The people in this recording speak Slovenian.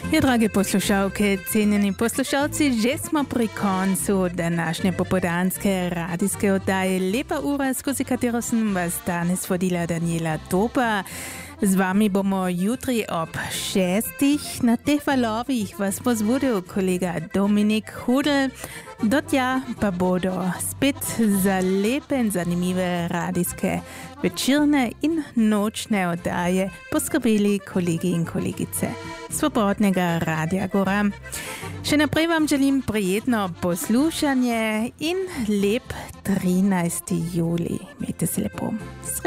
Ja, drage poslušalke, cenjeni poslušalci, že smo pri koncu današnje popodanske radijske oddaje Lepa ura, skozi katero sem vas danes vodila Daniela Topa. Z vami bomo jutri ob 6. Na teh valovih vas bo zbudil kolega Dominik Hudl. Do tja pa bodo spet za lepe in zanimive radijske večerne in nočne oddaje poskrbeli kolegi in kolegice Svobodnega Radia Gora. Še naprej vam želim prijetno poslušanje in lep 13. juli. Imejte se lepo.